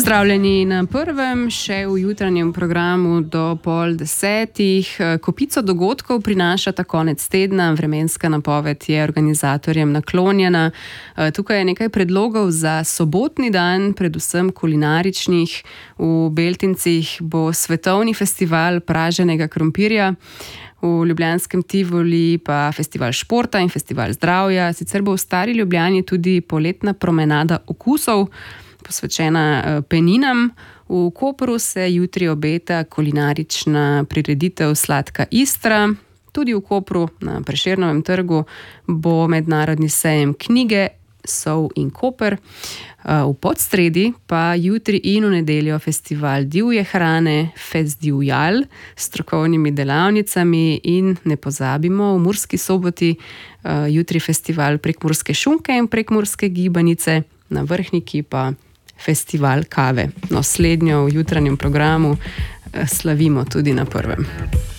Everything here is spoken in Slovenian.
Pozdravljeni na prvem, še v jutranjem programu do 9:30. Kopico dogodkov prinaša ta konec tedna, vremenska napoved je organizatorjem naklonjena. Tukaj je nekaj predlogov za sobotni dan, predvsem kulinaričnih. V Beltincih bo svetovni festival praženega krompirja, v ljubljanskem Tivoli pa festival športa in festival zdravja. Sicer bo v Stari Ljubljani tudi poletna promenada okusov, posvečena peninam. V Kopru se jutri obeta kulinarična prireditev Sladka Istra. Tudi v Kopru na Prešernovem trgu bo mednarodni sejem knjige Sol in Koper. V Podstredi pa jutri in v nedeljo festival divje hrane Fest Divjal s strokovnimi delavnicami in ne pozabimo, v Murski Soboti jutri festival prekmurske šunke in prekmurske gibanice, na Vrhniki pa festival kave. No, slednjo v jutranjem programu slavimo tudi na prvem.